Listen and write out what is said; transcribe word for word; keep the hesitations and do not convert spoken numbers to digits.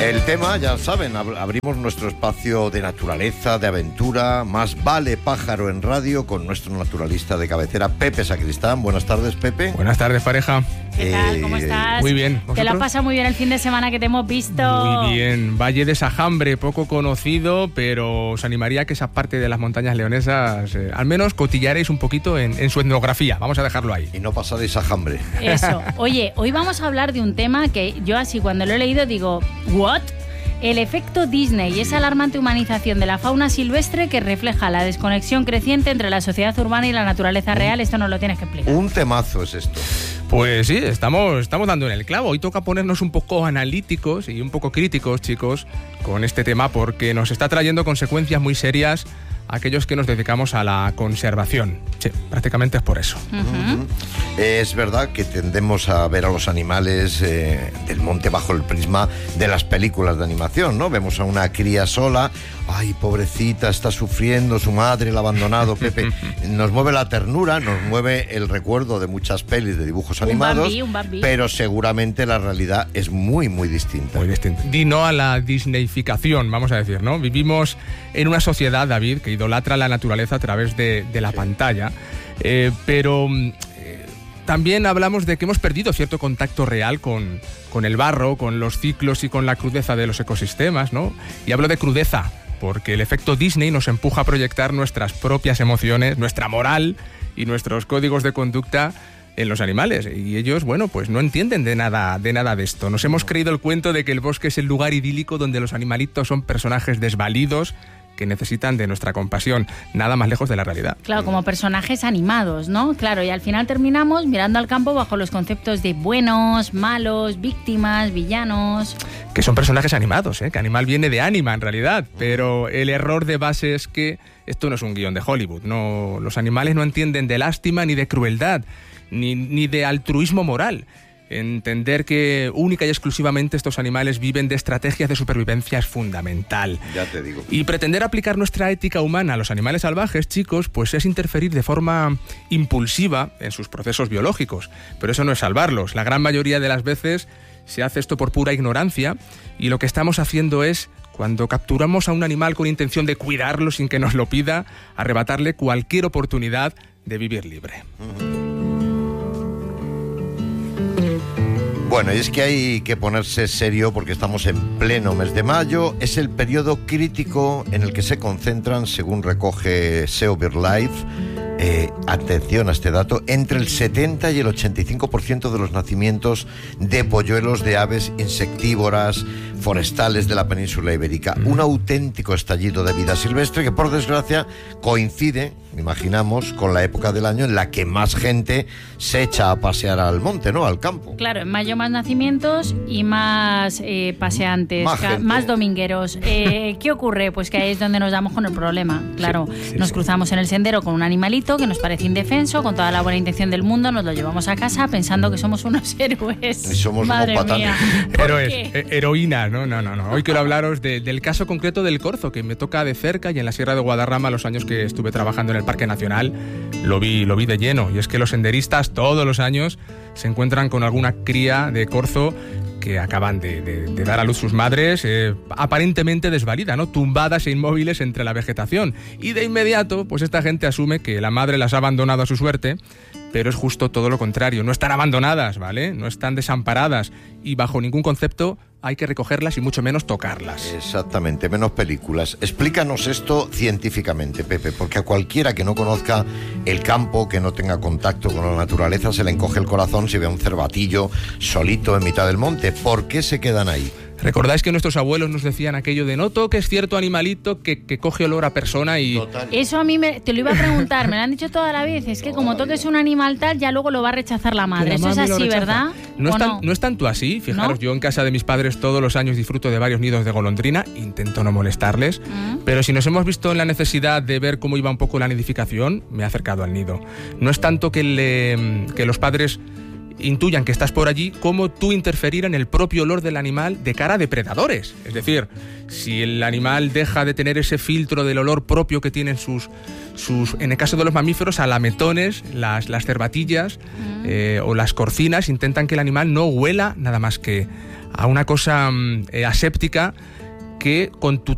El tema, ya saben, ab- abrimos nuestro espacio de naturaleza, de aventura, más vale pájaro en radio, con nuestro naturalista de cabecera, Pepe Sacristán. Buenas tardes, Pepe. Buenas tardes, pareja. ¿Qué tal? Eh, ¿Cómo estás? Muy bien. ¿Te lo has ¿Vosotros? pasado muy bien el fin de semana que te hemos visto? Muy bien. Valle de Sajambre, poco conocido, pero os animaría a que esa parte de las montañas leonesas, eh, al menos cotillaréis un poquito en, en su etnografía. Vamos a dejarlo ahí. Y no pasaréis a hambre. Eso. Oye, hoy vamos a hablar de un tema que yo así cuando lo he leído digo, ¿what? El efecto Disney, esa alarmante humanización de la fauna silvestre que refleja la desconexión creciente entre la sociedad urbana y la naturaleza real. Esto nos lo tienes que explicar. Un temazo es esto. Pues sí, estamos, estamos dando en el clavo. Hoy toca ponernos un poco analíticos y un poco críticos, chicos, con este tema, porque nos está trayendo consecuencias muy serias a aquellos que nos dedicamos a la conservación. Sí, prácticamente es por eso. Ujú. Es verdad que tendemos a ver a los animales eh, del monte bajo el prisma de las películas de animación, ¿no? Vemos a una cría sola, ay, pobrecita, está sufriendo, su madre la ha abandonado, Pepe. Nos mueve la ternura, nos mueve el recuerdo de muchas pelis de dibujos Un animados, Bambi, un Bambi. pero seguramente la realidad es muy, muy distinta. Muy distinto. Di no a la disneyficación, vamos a decir, ¿no? Vivimos en una sociedad, David, que idolatra la naturaleza a través de, de la Sí. pantalla, eh, pero eh, también hablamos de que hemos perdido cierto contacto real con, con el barro, con los ciclos y con la crudeza de los ecosistemas, ¿no? Y hablo de crudeza porque el efecto Disney nos empuja a proyectar nuestras propias emociones, nuestra moral y nuestros códigos de conducta en los animales, y ellos, bueno, pues no entienden de nada, de nada de esto. Nos hemos creído el cuento de que el bosque es el lugar idílico donde los animalitos son personajes desvalidos que necesitan de nuestra compasión, nada más lejos de la realidad. Claro, como personajes animados, ¿no? Claro, y al final terminamos mirando al campo bajo los conceptos de buenos, malos, víctimas, villanos. Que son personajes animados, ¿eh? Que animal viene de ánima en realidad, pero el error de base es que esto no es un guión de Hollywood, no, los animales no entienden de lástima ni de crueldad, ni, ni de altruismo moral. Entender que única y exclusivamente estos animales viven de estrategias de supervivencia es fundamental. Ya te digo. Y pretender aplicar nuestra ética humana a los animales salvajes, chicos, pues es interferir de forma impulsiva en sus procesos biológicos. Pero eso no es salvarlos. La gran mayoría de las veces se hace esto por pura ignorancia, y lo que estamos haciendo es, cuando capturamos a un animal con intención de cuidarlo sin que nos lo pida, arrebatarle cualquier oportunidad de vivir libre. Bueno, y es que hay que ponerse serio porque estamos en pleno mes de mayo. Es el periodo crítico en el que se concentran, según recoge S E O BirdLife, eh, atención a este dato, entre el setenta y el ochenta y cinco por ciento de los nacimientos de polluelos de aves insectívoras forestales de la península ibérica. Un auténtico estallido de vida silvestre que, por desgracia, coincide, imaginamos, con la época del año en la que más gente se echa a pasear al monte, ¿no? Al campo. Claro, en mayo más nacimientos y más eh, paseantes, Más ca- gente. más domingueros. Eh, ¿Qué ocurre? Pues que ahí es donde nos damos con el problema. Claro, Sí, sí, nos sí. cruzamos en el sendero con un animalito que nos parece indefenso, con toda la buena intención del mundo, nos lo llevamos a casa pensando que somos unos héroes. Y somos unos Madre patanes. mía. ¿Por Héroes, qué? eh, heroínas, no, no, no, no. Hoy quiero hablaros de- del caso concreto del corzo, que me toca de cerca, y en la Sierra de Guadarrama, los años que estuve trabajando en el Parque Nacional, lo vi, lo vi de lleno. Y es que los senderistas todos los años se encuentran con alguna cría de corzo que acaban de, de- de dar a luz sus madres, eh, aparentemente desvalida, ¿no? Tumbadas e inmóviles entre la vegetación. Y de inmediato, pues esta gente asume que la madre las ha abandonado a su suerte, pero es justo todo lo contrario. No están abandonadas, ¿vale? No están desamparadas, y bajo ningún concepto hay que recogerlas y mucho menos tocarlas. Exactamente, menos películas. Explícanos esto científicamente, Pepe, porque a cualquiera que no conozca el campo, que no tenga contacto con la naturaleza, se le encoge el corazón si ve a un cervatillo solito en mitad del monte. ¿Por qué se quedan ahí? ¿Recordáis que nuestros abuelos nos decían aquello de no toques cierto animalito que, que coge olor a persona y... Total. Eso a mí me, te lo iba a preguntar, me lo han dicho toda la vez. Es que como toques un animal tal, ya luego lo va a rechazar la madre. Que la Eso es mami lo así, rechaza. ¿verdad? No es, ¿O tan- no? no es tanto así. Fijaros, ¿No? yo en casa de mis padres todos los años disfruto de varios nidos de golondrina, intento no molestarles, Mm. pero si nos hemos visto en la necesidad de ver cómo iba un poco la nidificación, me he acercado al nido. No es tanto que, le- que los padres intuyan que estás por allí, como tú interferir en el propio olor del animal de cara a depredadores. Es decir, si el animal deja de tener ese filtro del olor propio que tienen sus, sus en el caso de los mamíferos, alametones, las, las cervatillas, Mm. eh, o las corcinas, intentan que el animal no huela nada más que a una cosa eh, aséptica que con tu